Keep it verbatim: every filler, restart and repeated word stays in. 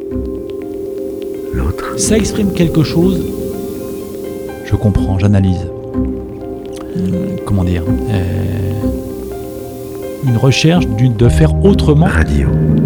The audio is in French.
L'autre. Ça exprime quelque chose. Je comprends, j'analyse. Hum, comment dire euh, Une recherche d'une, de faire autrement. Radio.